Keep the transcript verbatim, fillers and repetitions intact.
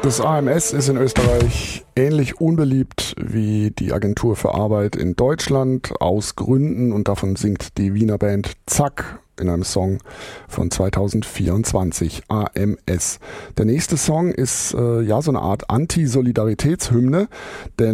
Das A M S ist in Österreich ähnlich unbeliebt wie die Agentur für Arbeit in Deutschland, aus Gründen, und davon singt die Wiener Band Zack in einem Song von zweitausendvierundzwanzig, A M S. Der nächste Song ist äh, ja so eine Art Anti-Solidaritätshymne, denn